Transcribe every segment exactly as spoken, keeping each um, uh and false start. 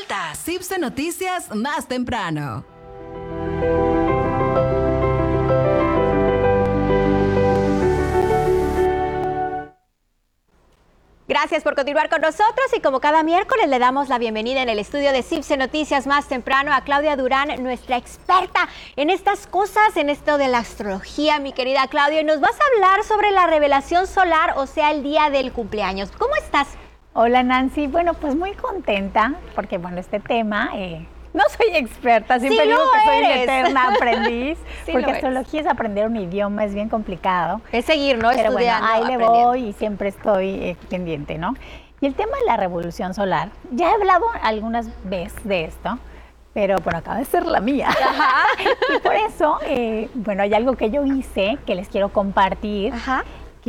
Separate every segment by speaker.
Speaker 1: vuelta a Cipse Noticias más temprano.
Speaker 2: Gracias por continuar con nosotros y como cada miércoles le damos la bienvenida en el estudio de Cipse Noticias más temprano a Claudia Durán, nuestra experta en estas cosas, en esto de la astrología, mi querida Claudia. Y nos vas a hablar sobre la revelación solar, o sea, el día del cumpleaños. ¿Cómo estás?
Speaker 3: Hola Nancy, bueno, pues muy contenta porque bueno, este tema... Eh... No soy experta, siempre
Speaker 2: sí
Speaker 3: digo que soy
Speaker 2: eres.
Speaker 3: una eterna aprendiz,
Speaker 2: sí
Speaker 3: porque astrología es aprender un idioma, es bien complicado.
Speaker 2: Es seguir, ¿no?
Speaker 3: Pero
Speaker 2: Estudiando,
Speaker 3: bueno, ahí le voy y siempre estoy eh, pendiente, ¿no? Y el tema de la revolución solar, ya he hablado algunas veces de esto, pero bueno, acaba de ser la mía.
Speaker 2: Ajá.
Speaker 3: Y por eso, eh, bueno, hay algo que yo hice que les quiero compartir,
Speaker 2: Ajá.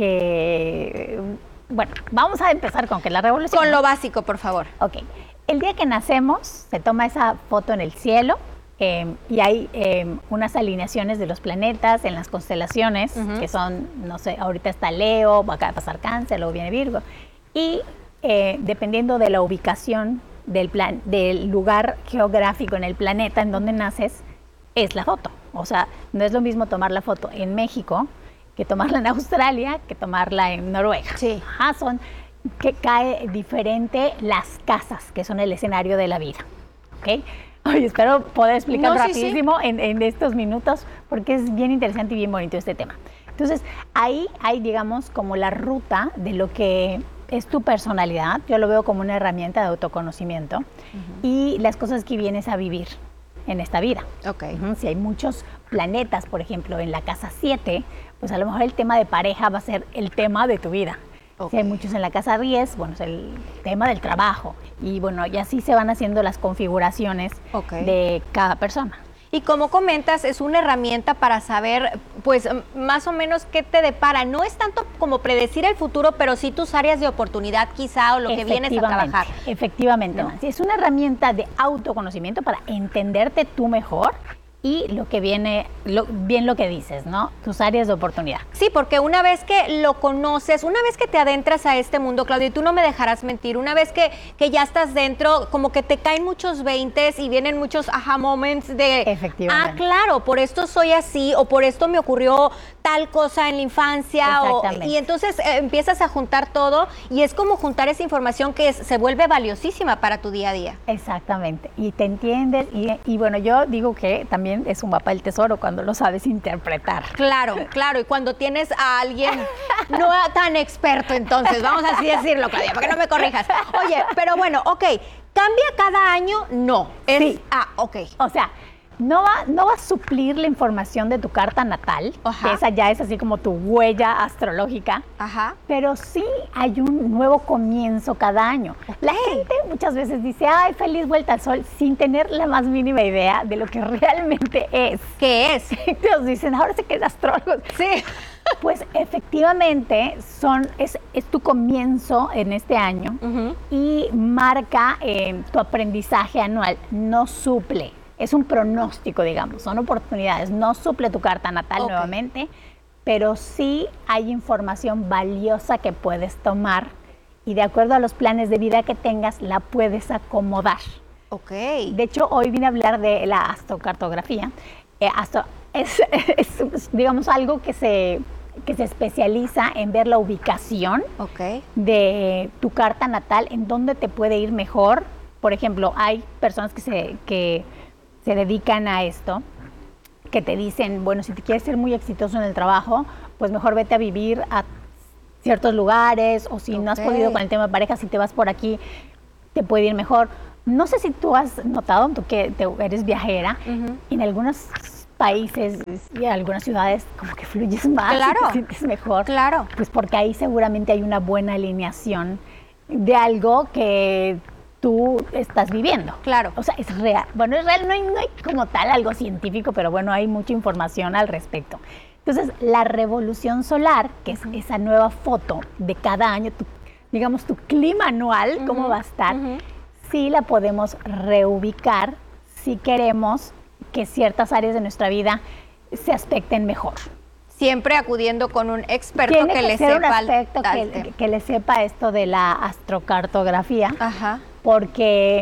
Speaker 3: que, bueno, vamos a empezar con que la revolución...
Speaker 2: Con lo básico, por favor.
Speaker 3: Ok. El día que nacemos, se toma esa foto en el cielo eh, y hay eh, unas alineaciones de los planetas en las constelaciones, uh-huh. que son, no sé, ahorita está Leo, va a pasar Cáncer, luego viene Virgo. Y eh, dependiendo de la ubicación del, plan, del lugar geográfico en el planeta en donde naces, es la foto. O sea, no es lo mismo tomar la foto en México que tomarla en Australia, que tomarla en Noruega.
Speaker 2: Sí.
Speaker 3: Ajá, son... que cae diferente las casas, que son el escenario de la vida, ¿ok? Oye, espero poder explicar
Speaker 2: no,
Speaker 3: rapidísimo
Speaker 2: sí, sí.
Speaker 3: En, en estos minutos, porque es bien interesante y bien bonito este tema. Entonces, ahí hay, digamos, como la ruta de lo que es tu personalidad. Yo lo veo como una herramienta de autoconocimiento uh-huh. y las cosas que vienes a vivir en esta vida.
Speaker 2: Okay.
Speaker 3: Uh-huh. Si hay muchos planetas, por ejemplo, en la casa siete, pues a lo mejor el tema de pareja va a ser el tema de tu vida. Okay. Si hay muchos en la casa diez, bueno, es el tema del trabajo. Y bueno, y así se van haciendo las configuraciones okay. de cada persona.
Speaker 2: Y como comentas, es una herramienta para saber, pues, más o menos qué te depara. No es tanto como predecir el futuro, pero sí tus áreas de oportunidad quizá o lo que vienes a trabajar.
Speaker 3: Efectivamente,
Speaker 2: ¿no?
Speaker 3: Nancy. Es una herramienta de autoconocimiento para entenderte tú mejor y lo que viene, lo, bien lo que dices, ¿no? Tus áreas de oportunidad.
Speaker 2: Sí, porque una vez que lo conoces, una vez que te adentras a este mundo, Claudia, y tú no me dejarás mentir, una vez que, que ya estás dentro, como que te caen muchos veintes y vienen muchos aha moments de...
Speaker 3: Efectivamente.
Speaker 2: Ah, claro, por esto soy así, o por esto me ocurrió tal cosa en la infancia. O, y entonces eh, empiezas a juntar todo y es como juntar esa información que es, se vuelve valiosísima para tu día a día.
Speaker 3: Exactamente. Y te entiendes. Y, y bueno, yo digo que también es un mapa del tesoro cuando lo sabes interpretar.
Speaker 2: Claro, claro. Y cuando tienes a alguien no tan experto, entonces, vamos así decirlo, Claudia, para que no me corrijas. Oye, pero bueno, ok, ¿cambia cada año? No. Es,
Speaker 3: sí.
Speaker 2: Ah, ok.
Speaker 3: O sea, no va, no va a suplir la información de tu carta natal,
Speaker 2: Ajá.
Speaker 3: que esa ya es así como tu huella astrológica,
Speaker 2: Ajá.
Speaker 3: pero sí hay un nuevo comienzo cada año. Okay. La gente muchas veces dice, ay, feliz vuelta al sol, sin tener la más mínima idea de lo que realmente es.
Speaker 2: ¿Qué es?
Speaker 3: Entonces dicen, ahora sí que es astrólogo.
Speaker 2: Sí.
Speaker 3: Pues efectivamente son, es, es tu comienzo en este año uh-huh. y marca eh, tu aprendizaje anual, no suple. Es un pronóstico, digamos, son oportunidades. No suple tu carta natal okay. nuevamente, pero sí hay información valiosa que puedes tomar y de acuerdo a los planes de vida que tengas, la puedes acomodar.
Speaker 2: Ok.
Speaker 3: De hecho, hoy vine a hablar de la astrocartografía. Eh, astro, es, es, es, digamos, algo que se, que se especializa en ver la ubicación
Speaker 2: okay.
Speaker 3: de tu carta natal, en dónde te puede ir mejor. Por ejemplo, hay personas que se... Que, se dedican a esto, que te dicen, bueno, si te quieres ser muy exitoso en el trabajo, pues mejor vete a vivir a ciertos lugares, o si okay. no has podido con el tema de pareja, si te vas por aquí, te puede ir mejor. No sé si tú has notado, tú que te, eres viajera, uh-huh. en algunos países y en algunas ciudades como que fluyes más,
Speaker 2: claro.
Speaker 3: y te sientes mejor.
Speaker 2: Claro.
Speaker 3: Pues porque ahí seguramente hay una buena alineación de algo que tú estás viviendo.
Speaker 2: Claro.
Speaker 3: O sea, es real. Bueno, es real, no hay, no hay como tal algo científico, pero bueno, hay mucha información al respecto. Entonces, la revolución solar, que es uh-huh. esa nueva foto de cada año, tu, digamos, tu clima anual, uh-huh. cómo va a estar, uh-huh. sí la podemos reubicar si queremos que ciertas áreas de nuestra vida se aspecten mejor.
Speaker 2: Siempre acudiendo con un experto
Speaker 3: Tiene
Speaker 2: que,
Speaker 3: que
Speaker 2: le
Speaker 3: ser
Speaker 2: sepa
Speaker 3: un aspecto que, que, que le sepa esto de la astrocartografía.
Speaker 2: Ajá.
Speaker 3: Porque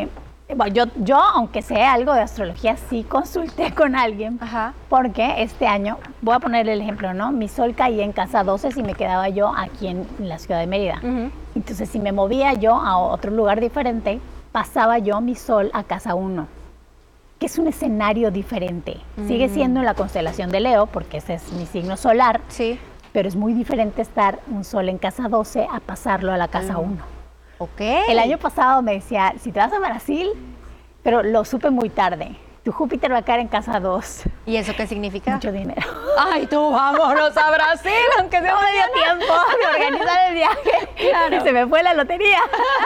Speaker 3: Bueno, yo, yo, aunque sé algo de astrología, sí consulté con alguien.
Speaker 2: Ajá.
Speaker 3: Porque este año, voy a poner el ejemplo, ¿no? Mi sol caía en casa doce si me quedaba yo aquí en la ciudad de Mérida.
Speaker 2: Uh-huh.
Speaker 3: Entonces, si me movía yo a otro lugar diferente, pasaba yo mi sol a casa uno, que es un escenario diferente. Uh-huh. Sigue siendo en la constelación de Leo, porque ese es mi signo solar.
Speaker 2: Sí.
Speaker 3: Pero es muy diferente estar un sol en casa doce a pasarlo a la casa uno. Uh-huh.
Speaker 2: Ok.
Speaker 3: El año pasado me decía, si te vas a Brasil, pero lo supe muy tarde. Tu Júpiter va a caer en casa dos.
Speaker 2: ¿Y eso qué significa?
Speaker 3: Mucho dinero.
Speaker 2: Ay, tú vámonos a Brasil, aunque sea
Speaker 3: no me dio tiempo de organizar el viaje. Claro. Y se me fue la lotería.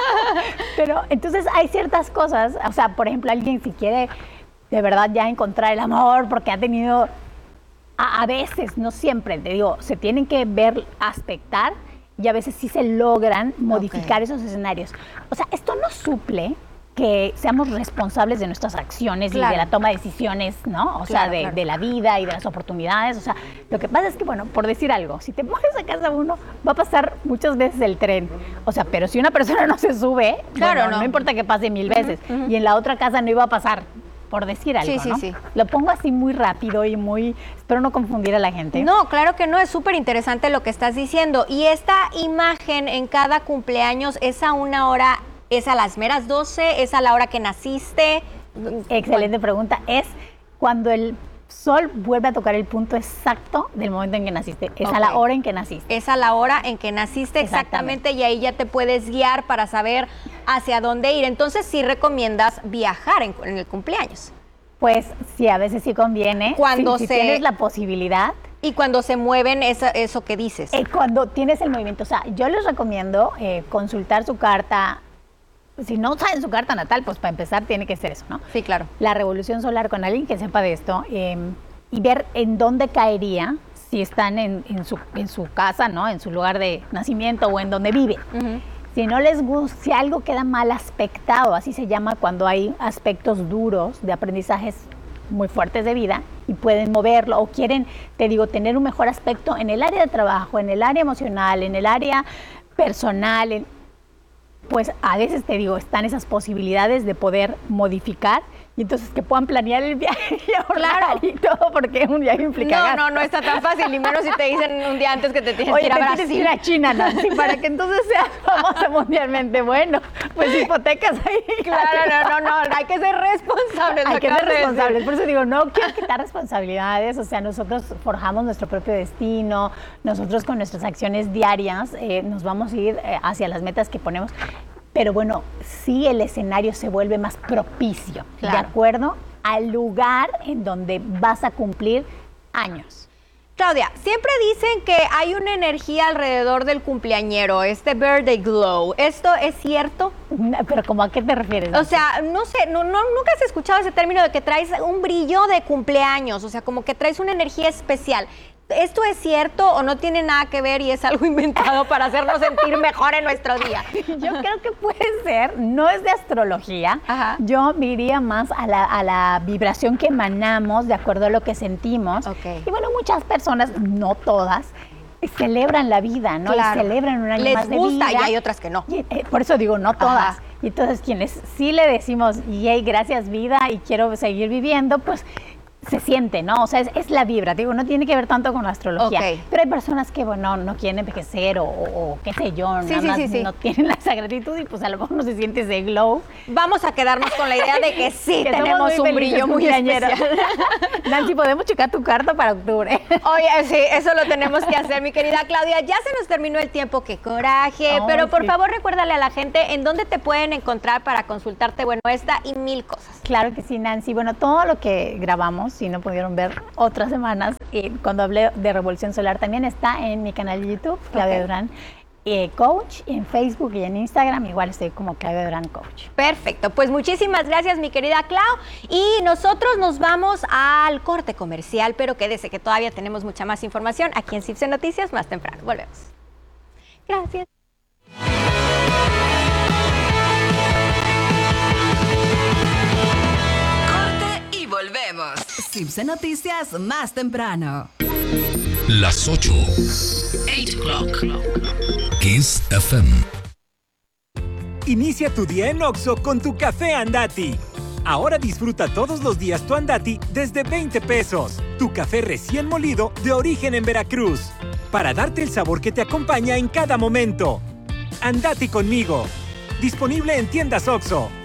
Speaker 3: Pero entonces hay ciertas cosas, o sea, por ejemplo, alguien si quiere de verdad ya encontrar el amor porque ha tenido, a, a veces, no siempre, te digo, se tienen que ver, aspectar, y a veces sí se logran modificar okay. esos escenarios. O sea, esto no suple que seamos responsables de nuestras acciones claro. y de la toma de decisiones, ¿no? O claro, sea, de, claro. de la vida y de las oportunidades. O sea, lo que pasa es que, bueno, por decir algo, si te mueves a casa uno, va a pasar muchas veces el tren. O sea, pero si una persona no se sube, claro, bueno, no. no importa que pase mil veces. Uh-huh, uh-huh. Y en la otra casa no iba a pasar, por decir algo, sí, ¿no? Sí, sí. Lo pongo así muy rápido y muy... Espero no confundir a la gente.
Speaker 2: No, claro que no, es súper interesante lo que estás diciendo. Y esta imagen en cada cumpleaños es a una hora, es a las meras doce, es a la hora que naciste.
Speaker 3: Excelente pregunta. Es cuando el sol vuelve a tocar el punto exacto del momento en que naciste. Es okay. a la hora en que naciste.
Speaker 2: Es a la hora en que naciste exactamente, exactamente y ahí ya te puedes guiar para saber hacia dónde ir. Entonces sí recomiendas viajar en, en el cumpleaños.
Speaker 3: Pues sí, a veces sí conviene.
Speaker 2: Cuando
Speaker 3: si,
Speaker 2: se...
Speaker 3: si tienes la posibilidad.
Speaker 2: Y cuando se mueven, esa, eso que dices.
Speaker 3: Eh, cuando tienes el movimiento. O sea, yo les recomiendo eh, consultar su carta. Si no saben su carta natal, pues para empezar tiene que ser eso, ¿no?
Speaker 2: Sí, claro.
Speaker 3: La revolución solar con alguien que sepa de esto eh, y ver en dónde caería si están en, en, su, en su casa, ¿no? En su lugar de nacimiento o en donde vive. Uh-huh. Si no les gusta, si algo queda mal aspectado, así se llama cuando hay aspectos duros de aprendizajes muy fuertes de vida y pueden moverlo o quieren, te digo, tener un mejor aspecto en el área de trabajo, en el área emocional, en el área personal, en, pues a veces te digo, están esas posibilidades de poder modificar y entonces que puedan planear el viaje y ahorrar claro. y todo, porque un viaje implica
Speaker 2: No,
Speaker 3: gasto.
Speaker 2: no, no está tan fácil, y menos si te dicen un día antes que te tienes
Speaker 3: Oye,
Speaker 2: que ir a
Speaker 3: te
Speaker 2: Brasil.
Speaker 3: tienes que ir a China, Nancy, para que entonces seas famosa mundialmente. Bueno, pues hipotecas ahí.
Speaker 2: Claro, no, no, no, hay que ser responsables.
Speaker 3: Hay que ser responsables, por eso digo, no quiero quitar responsabilidades, o sea, nosotros forjamos nuestro propio destino, nosotros con nuestras acciones diarias eh, nos vamos a ir eh, hacia las metas que ponemos. Pero bueno, sí el escenario se vuelve más propicio, claro. ¿de acuerdo? Al lugar en donde vas a cumplir años.
Speaker 2: Claudia, siempre dicen que hay una energía alrededor del cumpleañero, este birthday glow. ¿Esto es cierto?
Speaker 3: ¿Pero como a qué te refieres?
Speaker 2: O sea, no sé, no, no, nunca has escuchado ese término de que traes un brillo de cumpleaños, o sea, como que traes una energía especial. ¿Esto es cierto o no tiene nada que ver y es algo inventado para hacernos sentir mejor en nuestro día?
Speaker 3: Yo creo que puede ser, no es de astrología. Ajá. Yo me iría más a la, a la vibración que emanamos de acuerdo a lo que sentimos. Okay. Y bueno, muchas personas, no todas, celebran la vida, ¿no? Claro. Y celebran un año
Speaker 2: Les
Speaker 3: más de vida.
Speaker 2: Les gusta y hay otras que no.
Speaker 3: Y, eh, por eso digo, no todas.
Speaker 2: Ajá.
Speaker 3: Y entonces quienes sí le decimos, yay, gracias vida y quiero seguir viviendo, pues se siente, ¿no? O sea, es, es la vibra, digo, no tiene que ver tanto con la astrología. Okay. Pero hay personas que, bueno, no quieren envejecer o, o, o qué sé yo, sí, nada sí, más sí, sí. no tienen esa gratitud y pues a lo mejor no se siente ese glow.
Speaker 2: Vamos a quedarnos con la idea de que sí, que tenemos un brillo muy especial.
Speaker 3: Nancy, ¿podemos checar tu carta para octubre?
Speaker 2: Oye, sí, eso lo tenemos que hacer, mi querida Claudia. Ya se nos terminó el tiempo, qué coraje. Oh, pero por sí. favor, recuérdale a la gente en dónde te pueden encontrar para consultarte, bueno, esta y mil cosas.
Speaker 3: Claro que sí, Nancy. Bueno, todo lo que grabamos, si no pudieron ver otras semanas, y cuando hablé de Revolución Solar, también está en mi canal de YouTube, Claudia okay. Durán eh, Coach, en Facebook y en Instagram, igual estoy como Claudia Durán Coach.
Speaker 2: Perfecto, pues muchísimas gracias, mi querida Clau, y nosotros nos vamos al corte comercial, pero quédese que todavía tenemos mucha más información aquí en Cipse Noticias más temprano. Volvemos. Gracias.
Speaker 1: Volvemos. Cipse Noticias más temprano.
Speaker 4: Las ocho. eight o'clock. Kiss F M.
Speaker 5: Inicia tu día en Oxxo con tu café Andati. Ahora disfruta todos los días tu Andati desde veinte pesos. Tu café recién molido de origen en Veracruz. Para darte el sabor que te acompaña en cada momento. Andati conmigo. Disponible en tiendas Oxxo.